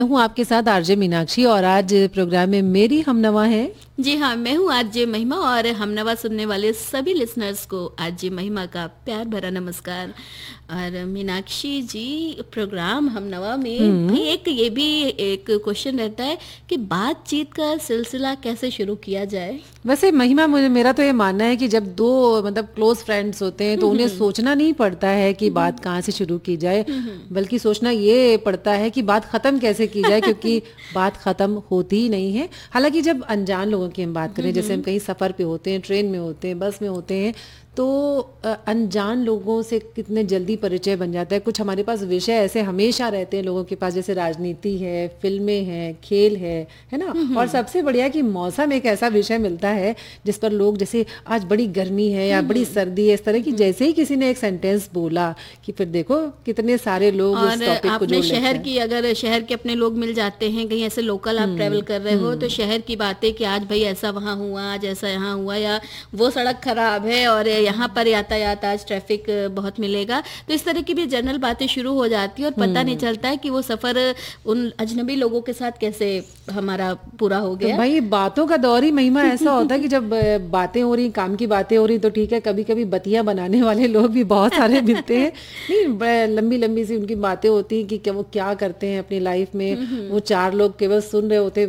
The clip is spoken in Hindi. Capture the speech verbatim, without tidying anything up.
हूँ आपके साथ आरजे मीनाक्षी और आज प्रोग्राम में मेरी हमनवा है। जी हाँ, मैं हूँ आरजे महिमा और हमनवा सुनने वाले सभी लिसनर्स को आरजे महिमा का प्यार भरा नमस्कार। और मीनाक्षी जी, प्रोग्राम हमनवा में हम्म। भाई एक ये भी एक क्वेश्चन रहता है कि बातचीत का सिलसिला कैसे शुरू किया जाए। वैसे महिमा, मुझे मेरा तो ये मानना है कि जब दो मतलब क्लोज फ्रेंड्स होते हैं तो हम्म उन्हें हम्म सोचना नहीं पड़ता है कि बात हम्म कहाँ से शुरू की जाए, हम्म बल्कि सोचना ये पड़ता है कि बात खत्म कैसे की जाए, क्योंकि बात खत्म होती ही नहीं है। हालांकि जब अनजान लोगों की हम बात करें, जैसे हम हम्म कहीं सफर पे होते हैं, ट्रेन में होते हैं, बस में होते हैं, तो अ, अनजान लोगों से कितने जल्दी परिचय बन जाता है। कुछ हमारे पास विषय ऐसे हमेशा रहते हैं लोगों के पास, जैसे राजनीति है, फिल्में हैं, खेल है है ना। हम्म और हम्म सबसे बढ़िया कि मौसम एक ऐसा विषय मिलता है जिस पर लोग, जैसे आज बड़ी गर्मी है या बड़ी हम्म सर्दी है, इस तरह की हम्म जैसे ही किसी ने एक सेंटेंस बोला कि फिर देखो कितने सारे लोग और उस टॉपिक को आपने जोड़ लेते शहर हैं। की, अगर शहर के अपने लोग मिल जाते हैं, कहीं ऐसे लोकल आप ट्रैवल हम्म। कर रहे हो तो हम्म। शहर की बातें कि आज भाई ऐसा वहाँ हुआ, आज ऐसा यहाँ हुआ, या वो सड़क खराब है और यहाँ पर यातायात आज ट्रैफिक बहुत मिलेगा। तो इस तरह की भी जनरल बातें शुरू हो जाती है और पता नहीं हम्म। चलता है कि वो सफ़र उन अजनबी लोगों के साथ कैसे हमारा पूरा हो तो गया। भाई बातों का दौर ही महिमा ऐसा होता है कि जब अ, बातें हो रही, काम की बातें हो रही, तो ठीक है, कभी कभी बतिया बनाने वाले लोग भी बहुत सारे मिलते हैं। नहीं, ब- लंबी लंबी सी उनकी बातें होती हैं कि क्या वो क्या करते हैं अपनी लाइफ में। वो चार लोग केवल सुन रहे होते हैं,